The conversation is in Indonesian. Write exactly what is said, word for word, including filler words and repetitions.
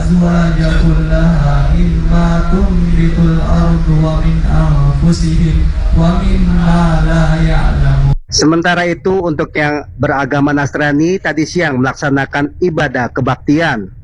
الأزواج كلها مما تنبت الأرض ومن أنفسهم ومما لا يعلمون. Sementara itu untuk yang beragama Nasrani tadi siang melaksanakan ibadah kebaktian.